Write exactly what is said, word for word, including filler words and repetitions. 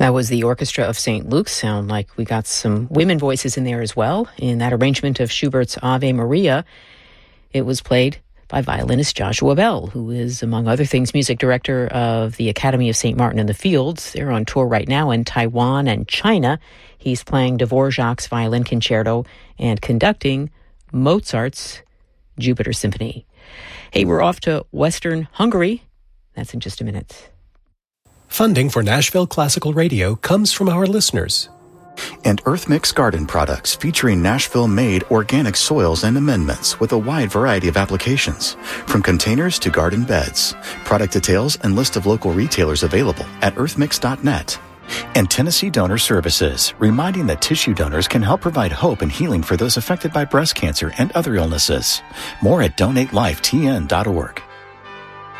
That was the Orchestra of Saint Luke's. Sound like we got some women voices in there as well. In that arrangement of Schubert's Ave Maria, it was played by violinist Joshua Bell, who is, among other things, music director of the Academy of Saint Martin in the Fields. They're on tour right now in Taiwan and China. He's playing Dvorak's Violin Concerto and conducting Mozart's Jupiter Symphony. Hey, we're off to Western Hungary. That's in just a minute. Funding for Nashville Classical Radio comes from our listeners. And EarthMix Garden products featuring Nashville-made organic soils and amendments with a wide variety of applications, from containers to garden beds. Product details and list of local retailers available at earthmix dot net. And Tennessee Donor Services, reminding that tissue donors can help provide hope and healing for those affected by breast cancer and other illnesses. More at donate life t n dot org.